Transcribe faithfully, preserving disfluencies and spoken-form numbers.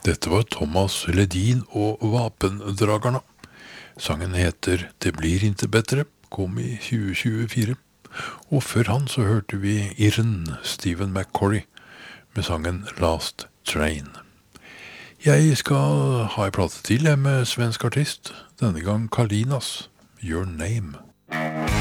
Dette var Thomas Ledin og Vapendragarna. Sangen heter Det blir inte bedre, kom i tjue tjuefire. Og før han så hørte vi Irren Stephen McCorry med sangen Last Train. Jeg skal ha en plate til med svensk artist, denne gang Kalinas, Your Name.